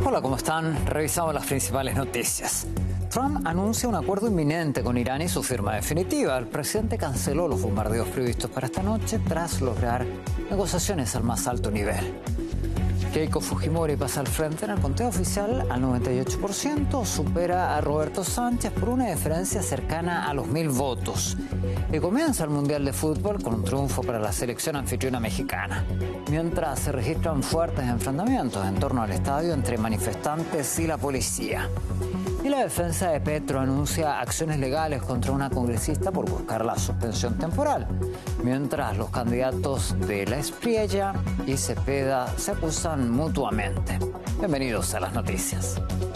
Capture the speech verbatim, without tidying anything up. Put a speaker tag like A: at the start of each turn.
A: Hola, ¿cómo están? Revisamos las principales noticias. Trump anuncia un acuerdo inminente con Irán y su firma definitiva. El presidente canceló los bombardeos previstos para esta noche tras lograr negociaciones al más alto nivel. Keiko Fujimori pasa al frente en el conteo oficial al noventa y ocho por ciento, supera a Roberto Sánchez por una diferencia cercana a los mil votos. Y comienza el Mundial de Fútbol con un triunfo para la selección anfitriona mexicana, mientras se registran fuertes enfrentamientos en torno al estadio entre manifestantes y la policía. Y la defensa de Petro anuncia acciones legales contra una congresista por buscar la suspensión temporal, mientras los candidatos de La Espriella y Cepeda se acusan mutuamente. Bienvenidos a las noticias.